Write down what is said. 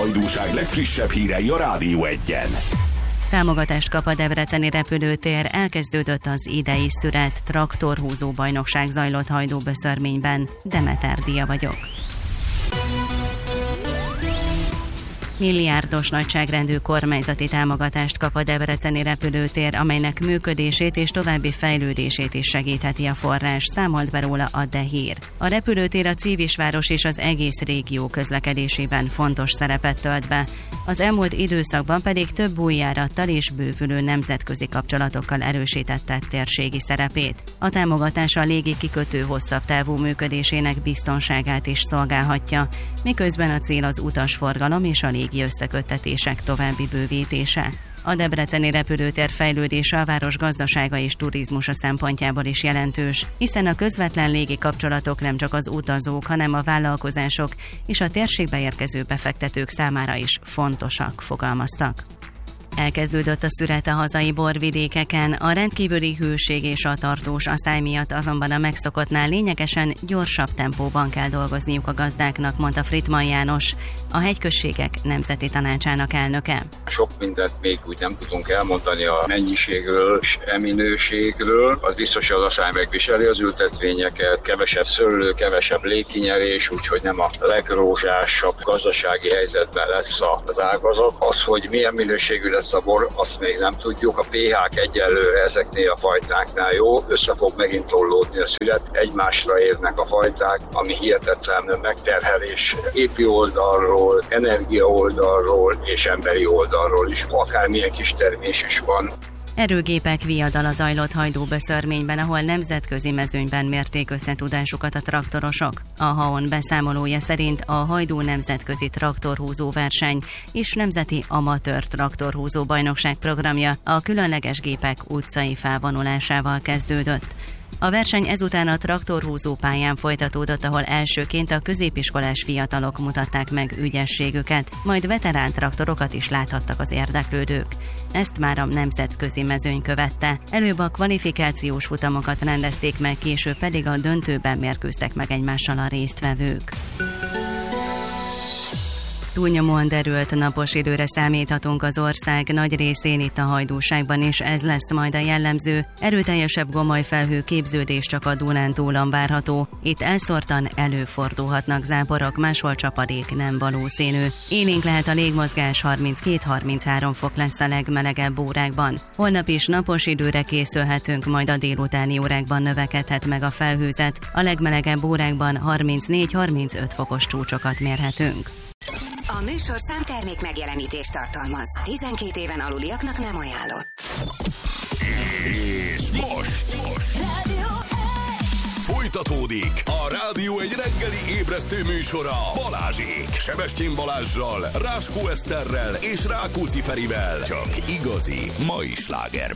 hajdúság legfrissebb hírei a Rádió 1-en. Támogatást kap a debreceni repülőtér, elkezdődött az idei szüret, traktorhúzó bajnokság zajlott Hajdú-Böszörményben. Demeter Dia vagyok. Milliárdos nagyságrendű kormányzati támogatást kap a debreceni repülőtér, amelynek működését és további fejlődését is segítheti a forrás, számolt be róla a De Hír. A repülőtér a Civisváros és az egész régió közlekedésében fontos szerepet tölt be. Az elmúlt időszakban pedig több új járattal és bővülő nemzetközi kapcsolatokkal erősítette térségi szerepét. A támogatás a légi kikötő hosszabb távú működésének biztonságát is szolgálhatja, miközben a cél az utasforgalom és a légi összeköttetések további bővítése. A debreceni repülőtér fejlődése a város gazdasága és turizmusa szempontjából is jelentős, hiszen a közvetlen légi kapcsolatok nem csak az utazók, hanem a vállalkozások és a térségbe érkező befektetők számára is fontosak, fogalmaztak. Elkezdődött a szüret a hazai borvidékeken, a rendkívüli hőség és a tartós aszály miatt azonban a megszokottnál lényegesen gyorsabb tempóban kell dolgozniuk a gazdáknak, mondta Frittmann János, a Hegyközségek Nemzeti Tanácsának elnöke. Sok mindent még úgy nem tudunk elmondani a mennyiségről és minőségről. Az biztos, hogy az aszály megviseli az ültetvényeket, kevesebb szőlő, kevesebb légkinyerés, úgyhogy nem a legrózsásabb gazdasági helyzetben lesz az ágazat. Az, hogy milyen minőségű lesz a bor, azt még nem tudjuk. A pH-k egyelőre ezeknél a fajtáknál jó, össze fog megint tollódni a szület, egymásra érnek a fajták, ami hihetetlen megterhelés épi oldalról, energia oldalról és emberi oldalról is, akármilyen kis termés is van. Erőgépek viadala zajlott Hajdú-Böszörményben, ahol nemzetközi mezőnyben mérték összetudásukat a traktorosok. A HAON beszámolója szerint a Hajdú Nemzetközi Traktorhúzó Verseny és Nemzeti Amatőr Traktorhúzó Bajnokság programja a különleges gépek utcai felvonulásával kezdődött. A verseny ezután a traktorhúzó pályán folytatódott, ahol elsőként a középiskolás fiatalok mutatták meg ügyességüket, majd veterán traktorokat is láthattak az érdeklődők. Ezt már a nemzetközi mezőny követte. Előbb a kvalifikációs futamokat rendezték meg, később pedig a döntőben mérkőztek meg egymással a résztvevők. Túlnyomóan derült napos időre számíthatunk az ország nagy részén, itt a Hajdúságban is, ez lesz majd a jellemző. Erőteljesebb gomolyfelhő képződés csak a Dunántúlon várható. Itt elszórtan előfordulhatnak záporok, máshol csapadék nem valószínű. Élénk lehet a légmozgás, 32-33 fok lesz a legmelegebb órákban. Holnap is napos időre készülhetünk, majd a délutáni órákban növekedhet meg a felhőzet. A legmelegebb órákban 34-35 fokos csúcsokat mérhetünk. A műsorszám termék megjelenítést tartalmaz. 12 éven aluliaknak nem ajánlott. És most Rádió 1. folytatódik a Rádió 1 reggeli ébresztő műsora Balázsék. Sebestyén Balázssal, Ráskó Eszterrel és Rákóczi Ferivel. Csak igazi mai sláger